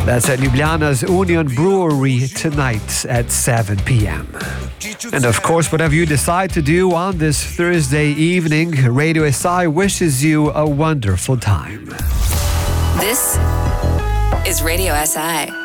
That's at Ljubljana's Union Brewery tonight at 7 p.m. And of course, whatever you decide to do on this Thursday evening, Radio SI wishes you a wonderful time. This is Radio SI.